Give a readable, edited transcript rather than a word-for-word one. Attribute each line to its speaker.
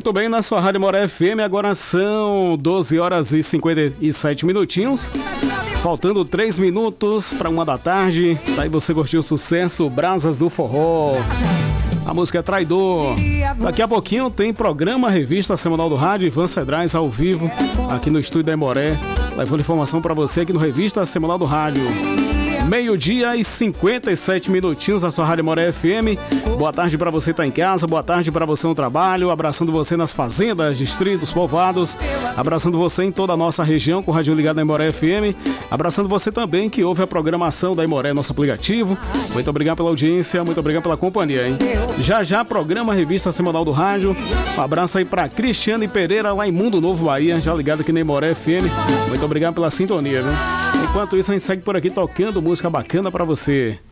Speaker 1: Muito bem, na sua Rádio Moré FM, agora são 12 horas e 57 minutinhos. Faltando 3 minutos para 1 da tarde. Daí você curtiu o sucesso Brasas do Forró. A música é Traidor. Daqui a pouquinho tem programa Revista Semanal do Rádio, Ivan Cedrais ao vivo, aqui no estúdio da Imoré, levando informação para você aqui no Revista Semanal do Rádio. Meio-dia e 57 minutinhos na sua Rádio Moré FM. Boa tarde para você que tá em casa, boa tarde para você no trabalho, abraçando você nas fazendas, distritos, povoados, abraçando você em toda a nossa região com o rádio ligado na Imoré FM, abraçando você também que ouve a programação da Imoré, nosso aplicativo. Muito obrigado pela audiência, muito obrigado pela companhia, hein? Já, programa Revista Semanal do Rádio. Um abraço aí para Cristiane Pereira, lá em Mundo Novo, Bahia, já ligado aqui na Imoré FM. Muito obrigado pela sintonia, viu? Enquanto isso, a gente segue por aqui tocando música bacana pra você.